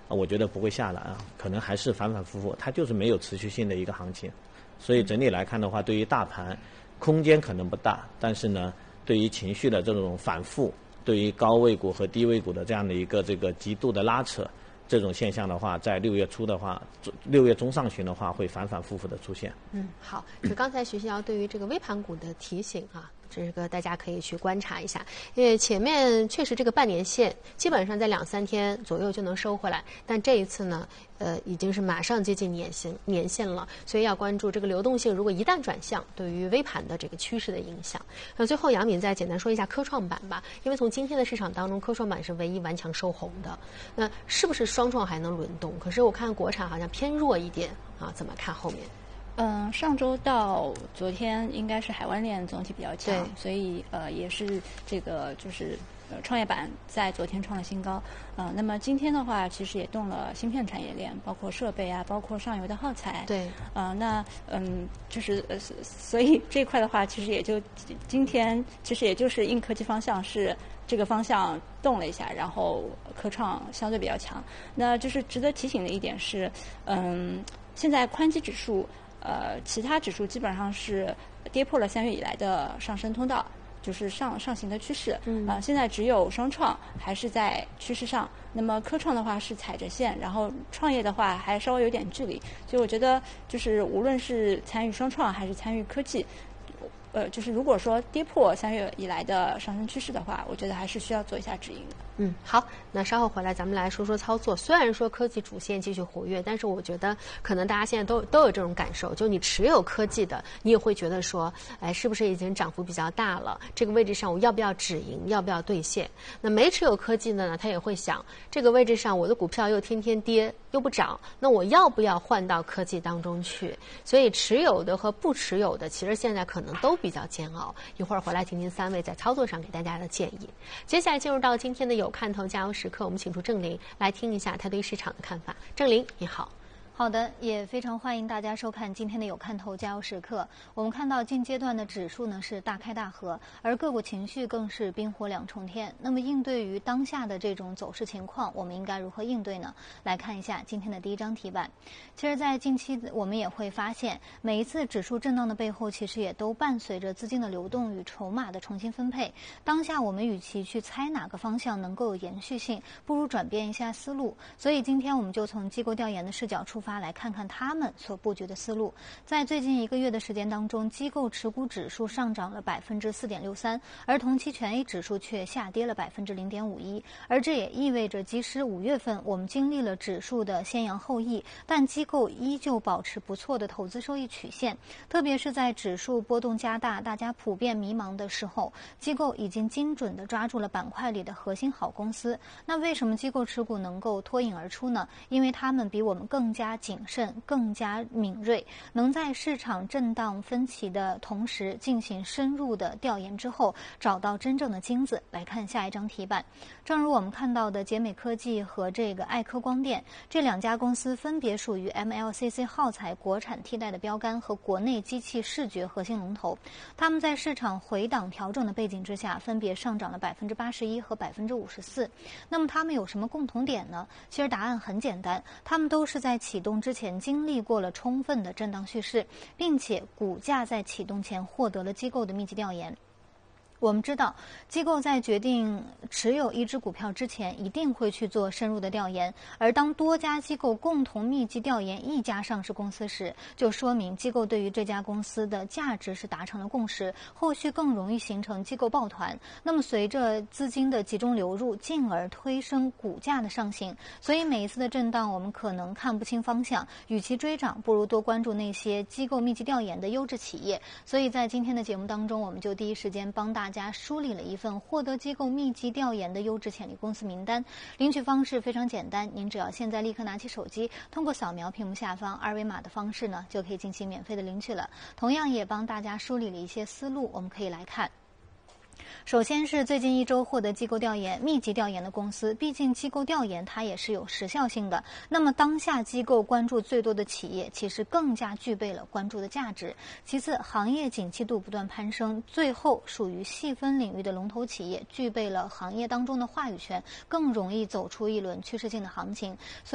我觉得不会下来啊，可能还是反反复复，它就是没有持续性的一个行情。所以整体来看的话，对于大盘空间可能不大，但是呢，对于情绪的这种反复，对于高位股和低位股的这样的一个极度的拉扯，这种现象的话，在6月初的话，6月中上旬的话，会反反复复的出现。 好，就刚才徐新瑶对于这个微盘股的提醒啊，这个大家可以去观察一下，因为前面确实这个半年线基本上在2-3天左右就能收回来，但这一次呢，已经是马上接近年线了，所以要关注这个流动性，如果一旦转向，对于微盘的这个趋势的影响。最后杨敏再简单说一下科创板吧，因为从今天的市场当中，科创板是唯一顽强收红的，那是不是双创还能轮动？可是我看国产好像偏弱一点啊，怎么看后面？ 上周到昨天应该是海湾链总体比较强，所以也是这个就是创业板在昨天创了新高。那么今天的话，其实也动了芯片产业链，包括设备啊，包括上游的耗材。 对。 就是所以这一块的话，其实也就今天其实也就是硬科技方向是这个方向动了一下，然后科创相对比较强。那就是值得提醒的一点是，现在宽基指数。其他指数基本上是跌破了3月以来的上升通道，就是上行的趋势。现在只有双创还是在趋势上，那么科创的话是踩着线，然后创业的话还稍微有点距离。所以我觉得就是无论是参与双创还是参与科技，就是如果说跌破3月以来的上升趋势的话，我觉得还是需要做一下指引的。 好，那稍后回来咱们来说说操作。虽然说科技主线继续活跃，但是我觉得可能大家现在都有这种感受，就你持有科技的，你也会觉得说，是不是已经涨幅比较大了？这个位置上我要不要止盈，要不要兑现？那没持有科技的呢，他也会想，这个位置上我的股票又天天跌又不涨，那我要不要换到科技当中去？所以持有的和不持有的，其实现在可能都比较煎熬。一会儿回来听听3位在操作上给大家的建议。接下来进入到今天的有看头加油时刻，我们请出郑林来听一下他对市场的看法。郑林，你好。 好的，也非常欢迎大家收看今天的有看头加油时刻。我们看到近阶段的指数呢是大开大合，而个股情绪更是冰火两重天。那么应对于当下的这种走势情况，我们应该如何应对呢？来看一下今天的第一张题板。其实在近期我们也会发现，每一次指数震荡的背后，其实也都伴随着资金的流动与筹码的重新分配。当下我们与其去猜哪个方向能够有延续性，不如转变一下思路。所以今天我们就从机构调研的视角出发，来看看他们所布局的思路。在最近1个月的时间当中，机构持股指数上涨了4.63%，而同期权 A 指数却下跌了0.51%。而这也意味着，即使5月份我们经历了指数的先扬后抑，但机构依旧保持不错的投资收益曲线。特别是在指数波动加大、大家普遍迷茫的时候，机构已经精准地抓住了板块里的核心好公司。那为什么机构持股能够脱颖而出呢？因为他们比我们更加谨慎，更加敏锐，能在市场震荡分歧的同时进行深入的调研之后，找到真正的金子。来看下一张题板，正如我们看到的捷美科技和这个爱科光电这2家公司，分别属于 MLCC 耗材国产替代的标杆和国内机器视觉核心龙头。他们在市场回档调整的背景之下，分别上涨了81%和54%。那么他们有什么共同点呢？其实答案很简单，他们都是在启动之前经历过了充分的震荡叙事，并且股价在启动前获得了机构的密集调研。我们知道，机构在决定持有一只股票之前，一定会去做深入的调研。而当多家机构共同密集调研一家上市公司时，就说明机构对于这家公司的价值是达成了共识，后续更容易形成机构抱团。那么随着资金的集中流入，进而推升股价的上行。所以每一次的震荡，我们可能看不清方向，与其追涨，不如多关注那些机构密集调研的优质企业。所以在今天的节目当中，我们就第一时间帮大家梳理了一份获得机构密集调研的优质潜力公司名单。领取方式非常简单，您只要现在立刻拿起手机，通过扫描屏幕下方二维码的方式呢，就可以进行免费的领取了。同样也帮大家梳理了一些思路，我们可以来看。首先是最近1周获得机构调研密集调研的公司，毕竟机构调研它也是有时效性的。那么当下机构关注最多的企业，其实更加具备了关注的价值。其次，行业景气度不断攀升，最后属于细分领域的龙头企业，具备了行业当中的话语权，更容易走出一轮趋势性的行情。